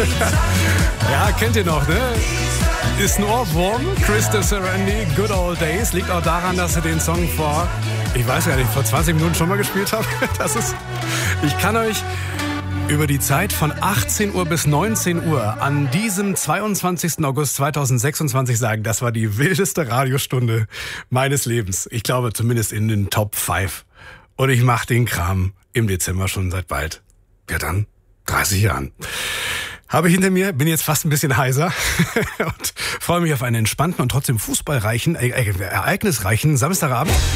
Ja, kennt ihr noch, ne? Ist ein Ohrwurm. Krista Serendi, Good Old Days. Liegt auch daran, dass sie den Song vor 20 Minuten schon mal gespielt habe. Ich kann euch über die Zeit von 18 Uhr bis 19 Uhr an diesem 22. August 2026 sagen, das war die wildeste Radiostunde meines Lebens. Ich glaube zumindest in den Top 5. Und ich mache den Kram im Dezember schon seit bald. Ja dann, 30 Jahren. Habe ich hinter mir, bin jetzt fast ein bisschen heiser und freue mich auf einen entspannten und trotzdem fußballreichen, ereignisreichen Samstagabend.